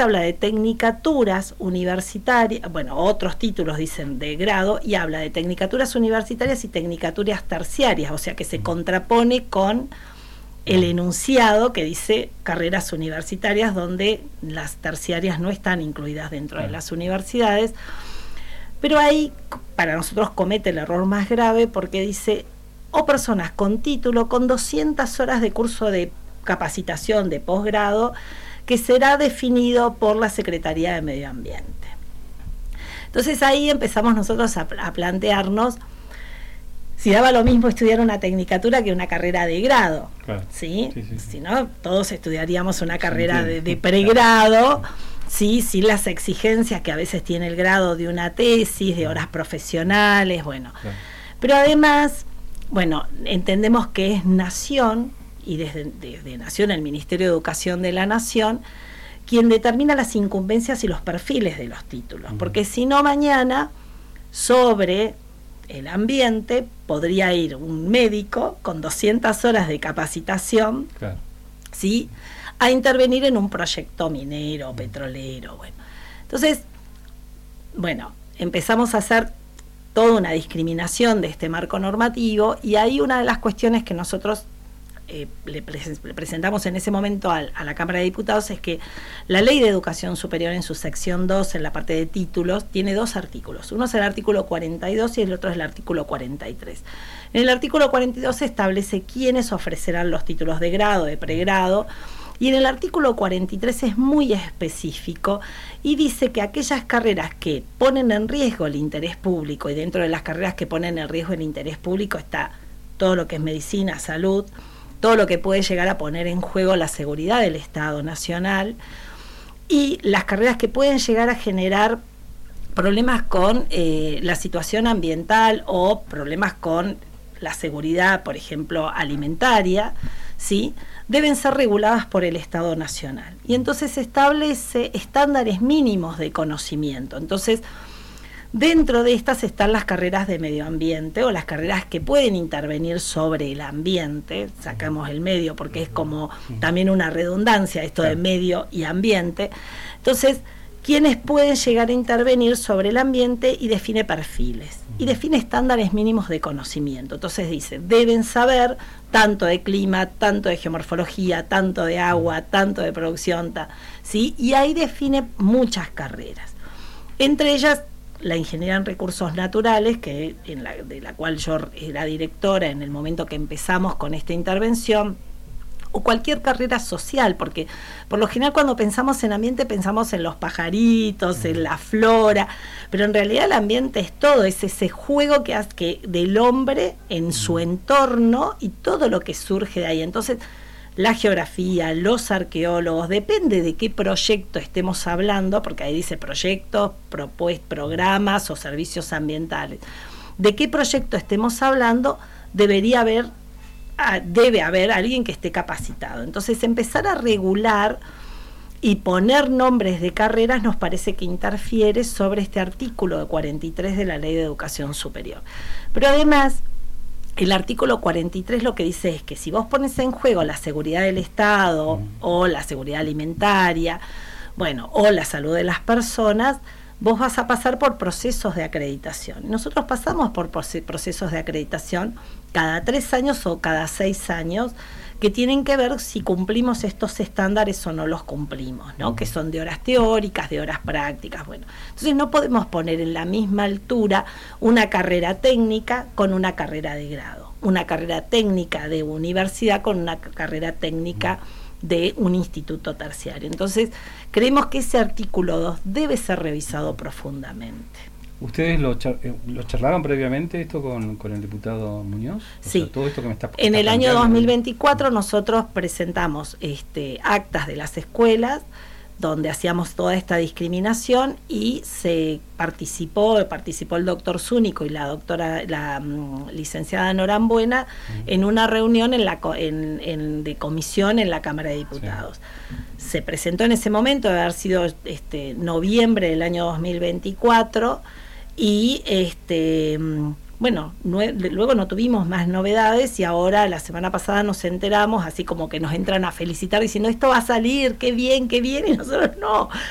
habla de tecnicaturas universitarias, bueno, otros títulos dicen de grado, y habla de tecnicaturas universitarias y tecnicaturas terciarias, o sea que se contrapone con el enunciado que dice carreras universitarias, donde las terciarias no están incluidas dentro de las universidades. Pero ahí para nosotros comete el error más grave, porque dice o personas con título con 200 horas de curso de capacitación de posgrado, que será definido por la Secretaría de Medio Ambiente. Entonces ahí empezamos nosotros a plantearnos si daba lo mismo estudiar una tecnicatura que una carrera de grado. Claro. ¿Sí? Sí. Si no, todos estudiaríamos una carrera de pregrado, ¿sí? Sin las exigencias que a veces tiene el grado de una tesis, de horas profesionales, bueno. Claro. Pero además, bueno, entendemos que es Nación, y desde Nación, el Ministerio de Educación de la Nación, quien determina las incumbencias y los perfiles de los títulos, porque si no, mañana sobre el ambiente podría ir un médico con 200 horas de capacitación, claro, ¿sí?, a intervenir en un proyecto minero, petrolero. Bueno, entonces, bueno, empezamos a hacer toda una discriminación de este marco normativo, y ahí una de las cuestiones que nosotros le presentamos en ese momento a la Cámara de Diputados es que la Ley de Educación Superior, en su sección 2, en la parte de títulos, tiene dos artículos. Uno es el artículo 42 y el otro es el artículo 43. En el artículo 42 se establece quiénes ofrecerán los títulos de grado, de pregrado, y en el artículo 43 es muy específico y dice que aquellas carreras que ponen en riesgo el interés público, y dentro de las carreras que ponen en riesgo el interés público está todo lo que es medicina, salud, todo lo que puede llegar a poner en juego la seguridad del Estado Nacional, y las carreras que pueden llegar a generar problemas con la situación ambiental o problemas con la seguridad, por ejemplo, alimentaria, ¿sí?, deben ser reguladas por el Estado Nacional. Y entonces se establece estándares mínimos de conocimiento. Entonces, dentro de estas están las carreras de medio ambiente, o las carreras que pueden intervenir sobre el ambiente. Sacamos el medio porque es como también una redundancia esto de medio y ambiente. Entonces, quienes pueden llegar a intervenir sobre el ambiente, y define perfiles y define estándares mínimos de conocimiento. Entonces dice, deben saber tanto de clima, tanto de geomorfología, tanto de agua, tanto de producción, ¿sí? Y ahí define muchas carreras, entre ellas la ingeniería en recursos naturales, de la cual yo era directora en el momento que empezamos con esta intervención, o cualquier carrera social, porque por lo general cuando pensamos en ambiente pensamos en los pajaritos, en la flora, pero en realidad el ambiente es todo, es ese juego que hace del hombre en su entorno y todo lo que surge de ahí. Entonces, la geografía, los arqueólogos, depende de qué proyecto estemos hablando, porque ahí dice proyectos, programas o servicios ambientales. De qué proyecto estemos hablando, debe haber alguien que esté capacitado. Entonces, empezar a regular y poner nombres de carreras nos parece que interfiere sobre este artículo 43 de la Ley de Educación Superior. Pero además, el artículo 43 lo que dice es que si vos pones en juego la seguridad del Estado o la seguridad alimentaria, bueno, o la salud de las personas, vos vas a pasar por procesos de acreditación. Nosotros pasamos por procesos de acreditación cada 3 años o cada 6 años, que tienen que ver si cumplimos estos estándares o no los cumplimos, ¿no? Que son de horas teóricas, de horas prácticas. Bueno, entonces no podemos poner en la misma altura una carrera técnica con una carrera de grado, una carrera técnica de universidad con una carrera técnica de un instituto terciario. Entonces, creemos que ese artículo 2 debe ser revisado profundamente. ¿Ustedes lo charlaron previamente esto con el diputado Muñoz? Sí. O sea, todo esto que me está en el año 2024 nosotros presentamos actas de las escuelas donde hacíamos toda esta discriminación, y participó el doctor Zúñigo y la licenciada Norambuena en una reunión de comisión en la Cámara de Diputados. Sí. Se presentó en ese momento, debe haber sido noviembre del año 2024, y bueno, luego no tuvimos más novedades, y ahora la semana pasada nos enteramos, así como que nos entran a felicitar diciendo esto va a salir, qué bien, y nosotros no,